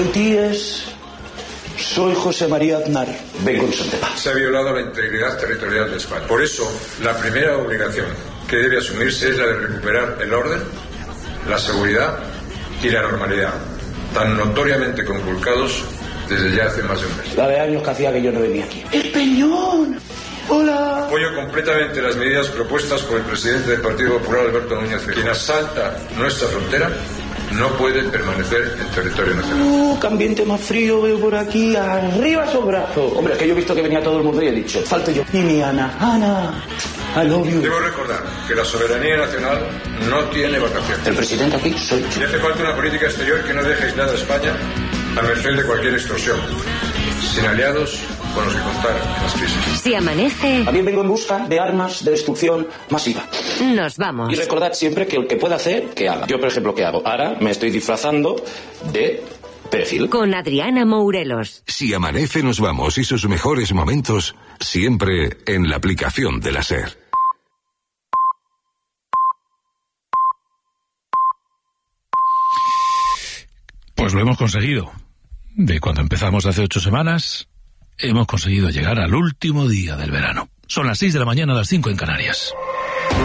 Buenos días, soy José María Aznar, vengo en son de paz. Se ha violado la integridad territorial de España. Por eso, la primera obligación que debe asumirse es la de recuperar el orden, la seguridad y la normalidad, tan notoriamente conculcados desde ya hace más de un mes. La de años que hacía que yo no venía aquí. ¡El Peñón! ¡Hola! Apoyo completamente las medidas propuestas por el presidente del Partido Popular, Alberto Núñez Feijóo. Quien asalta nuestra frontera no puede permanecer en territorio nacional. ¡Qué ambiente más frío veo por aquí! ¡Arriba esos brazos! Hombre, es que yo he visto que venía todo el mundo y he dicho, falto yo. Y mi Ana, I love you. Debo recordar que la soberanía nacional no tiene vacaciones. El presidente aquí soy yo. Y hace falta una política exterior que no deje aislada a España a merced de cualquier extorsión, sin aliados con los que contar en las crisis. Si amanece... También vengo en busca de armas de destrucción masiva. Nos vamos. Y recordad siempre que el que pueda hacer, que haga. Yo, por ejemplo, ¿qué hago? Ahora me estoy disfrazando de perfil. Con Adriana Mourelos. Si amanece, nos vamos y sus mejores momentos siempre en la aplicación de la SER. Pues lo hemos conseguido. De cuando empezamos hace 8 semanas, hemos conseguido llegar al último día del verano. Son las 6 de la mañana, las 5 en Canarias.